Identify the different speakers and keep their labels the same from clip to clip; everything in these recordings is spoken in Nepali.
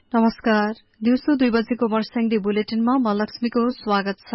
Speaker 1: नमस्कार। दिउँसो 2 बजेको वर्षाङ्गी बुलेटिनमा म लक्ष्मीको स्वागत छ।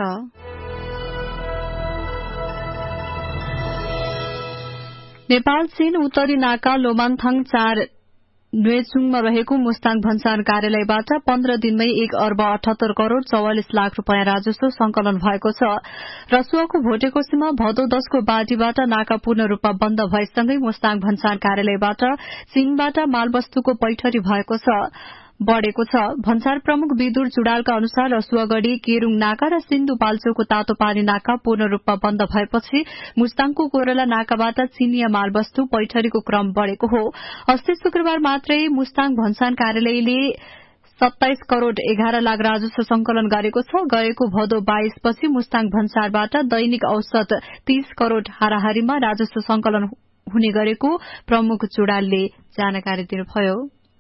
Speaker 1: नेपाल चीन उत्तरी नाका लोमान्थाङ 4 न्वेचुङमा रहेको मुस्ताङ भन्सार कार्यालयबाट 15 दिनमै 1 अर्ब 78 करोड़ 44 लाख रूपियाँ राजस्व संकलन भएको छ। रसुवाको भोटेकोसीमा भदौ 10 को बाटीबाट नाका पूर्ण रूपमा बन्द भएसँगै मुस्ताङ भन्सार कार्यालयबाट चीनबाट मालवस्तुको पैठरी बढ़ेको छ। भन्सार प्रमुख विदुर जुडालका अनुसार रसुवागढ़ी केरूङ नाका र सिन्धुपाल्चोकको तातो पानी नाका पूर्ण रूपमा बन्द भएपछि मुस्ताङको कोरला नाकाबाट चीनिया मालवस्तु पैठरीको क्रम बढ़ेको हो। अस्ति शुक्रबार मात्रै मुस्ताङ भन्सार कार्यालयले 27 करोड़ 11 लाख राजस्व संकलन गरेको छ। गएको भदौ 22 पछि मुस्ताङ भन्सारबाट दैनिक औसत 30 करोड़ हाराहारीमा राजस्व संकलन हुने गरेको प्रमुख जुडालले जानकारी दिनुभयो।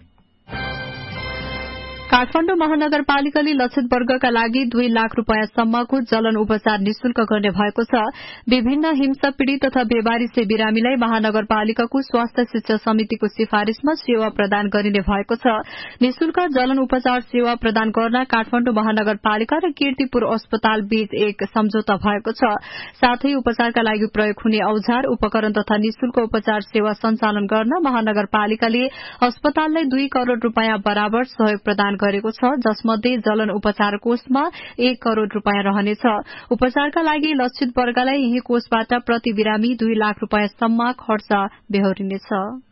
Speaker 1: काठमाडौँ महानगरपालिकाले लक्षित वर्गका लागि 2 लाख रूपियाँसम्मको जलन उपचार निशुल्क गर्ने भएको छ। विभिन्न हिंसा पीड़ित तथा बेवारिसे बिरामीलाई महानगरपालिकाको स्वास्थ्य शिक्षा समितिको सिफारिशमा सेवा प्रदान गरिने भएको छ। निशुल्क जलन उपचार सेवा प्रदान गर्न काठमाडौँ महानगरपालिका र कीर्तिपुर अस्पताल बीच एक सम्झौता भएको छ। साथै उपचारका लागि प्रयोग हुने औजार उपकरण तथा निशुल्क उपचार सेवा सञ्चालन गर्न महानगरपालिकाले अस्पताललाई 2 करोड़ रूपियाँ बराबर सहयोग प्रदान गरेको छ, जसमध्ये जलन उपचार कोषमा 1 करोड़ रूपियाँ रहनेछ। उपचारका लागि लक्षित वर्गलाई यही कोषबाट प्रति बिरामी 2 लाख रूपियाँसम्म खर्च बेहोरिनेछ।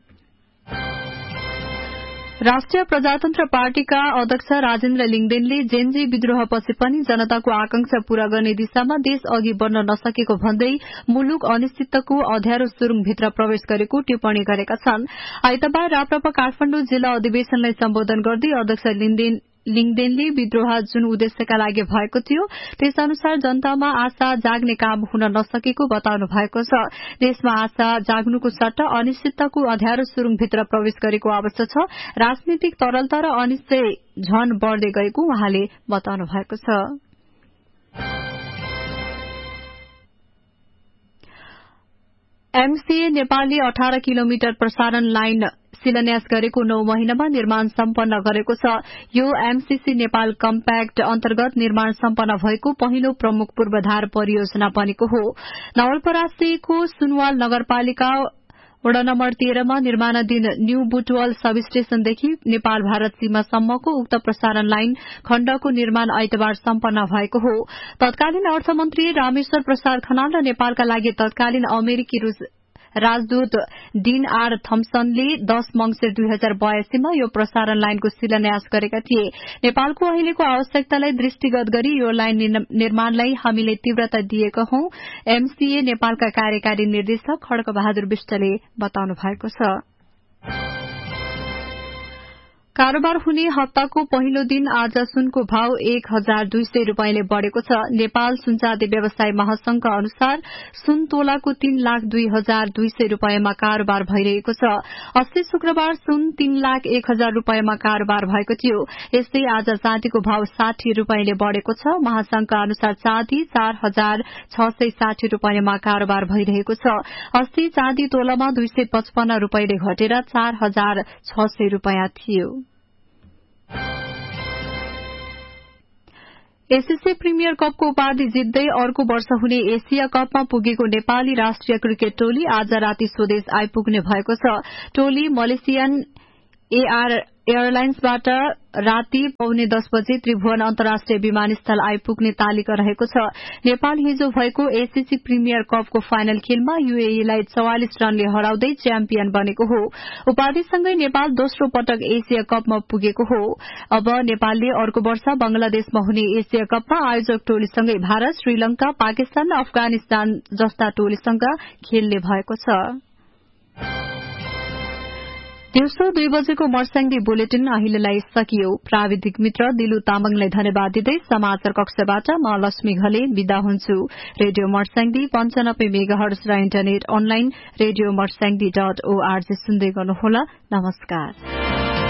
Speaker 1: राष्ट्रिय प्रजातन्त्र पार्टीका अध्यक्ष राजेन्द्र लिङदेनले जेनजी विद्रोहपछि पनि जनताको आकांक्षा पूरा गर्ने दिशामा देश अघि बढ़न नसकेको भन्दै मुलुक अनिश्चितताको अध्यारो सुरुङभित्र प्रवेश गरेको टिप्पणी गरेका छन्। आइतबार राप्रपा काठमाडौँ जिल्ला अधिवेशनलाई सम्बोधन गर्दै अध्यक्ष लिङदेनले विद्रोह जुन उद्देश्यका लागि भएको थियो त्यसअनुसार जनतामा आशा जाग्ने काम हुन नसकेको बताउनु भएको छ। देशमा आशा जाग्नुको सट्टा अनिश्चितताको अध्यारो सुरुङभित्र प्रवेश गरेको अवस्था छ। राजनीतिक तरलता र अनिश्चय झन बढ़दै गएको उहाँले बताउनु भएको छ। एमसीए नेपालले 18 किलोमिटर प्रसारण लाइन शिलान्यास गरेको 9 महिनामा निर्माण सम्पन्न गरेको छ। यो एमसीसी नेपाल कम्प्याक्ट अन्तर्गत निर्माण सम्पन्न भएको पहिलो प्रमुख पूर्वाधार परियोजना बनेको हो। नवलपरासीको सुनवाल नगरपालिका वडा नम्बर 13 मा निर्माणाधीन न्यू बुटवल सब स्टेशनदेखि नेपाल भारत सीमासम्मको उक्त प्रसारण लाइन खण्डको निर्माण आइतबार सम्पन्न भएको हो। तत्कालीन अर्थमन्त्री रामेश्वर प्रसाद खनाल र नेपालका लागि तत्कालीन अमेरिकी राजदूत डीन आर थम्सनले 10 मंसिर 2082 मा यो प्रसारण लाइनको शिलान्यास गरेका थिए। नेपालको अहिलेको आवश्यकतालाई दृष्टिगत गरी यो लाइन निर्माणलाई हामीले तीव्रता दिएका हौं, एमसीए नेपालका कार्यकारी निर्देशक खड्क बहादुर विष्टले बताउनु भएको छ। कारोबार हुने हप्ताको पहिलो दिन आज सुनको भाव 1200 रूपियाँले बढ़ेको छ। नेपाल सुनचाँदी व्यवसाय महासंघका अनुसार सुन तोलाको 3,02,200 रूपियाँमा कारोबार भइरहेको छ। अस्ति शुक्रबार सुन 3,01,000 रूपियाँमा कारोबार भएको थियो। यस्तै आज चाँदीको भाव 60 रूपियाँले बढ़ेको छ। महासंघका अनुसार चाँदी 4,660 रूपियाँमा कारोबार भइरहेको छ। अस्ति चाँदी तोलामा 255 रूपियाँले घटेर 4,600 रूपियाँ थियो। एसीसी प्रिमियर कपको उपाधि जित्दै अर्को वर्ष हुने एशिया कपमा पुगेको नेपाली राष्ट्रिय क्रिकेट टोली आज राति स्वदेश आइपुग्ने भएको छ। टोली मलेसियन एयरलाइन्सबाट राति 9:15 बजे त्रिभुवन अन्तर्राष्ट्रिय विमानस्थल आइपुग्ने तालिका रहेको छ। नेपाल हिजो भएको एसीसी प्रिमियर कपको फाइनल खेलमा यूएईलाई 44 रनले हराउँदै च्याम्पियन बनेको हो। उपाधिसँगै नेपाल दोस्रो पटक एशिया कपमा पुगेको हो। अब नेपालले अर्को वर्ष बंगलादेशमा हुने एशिया कपमा आयोजक टोलीसँगै भारत, श्रीलंका, पाकिस्तान र अफगानिस्तान जस्ता टोलीसँग खेल्ने भएको छ। दिउँसो 2 बजेको मर्स्याङ्गी बुलेटिन अहिलेलाई सकियो। प्राविधिक मित्र दिलु तामाङलाई धन्यवाद दिँदै समाचार कक्षबाट म लक्ष्मी घले विदा हुन्छु। रेडियो मर्स्याङ्गी 95 मेगाहर्ज र इन्टरनेट अनलाइन रेडियो मर्स्याङ्गी.org सुन्दै गर्नुहोला। नमस्कार।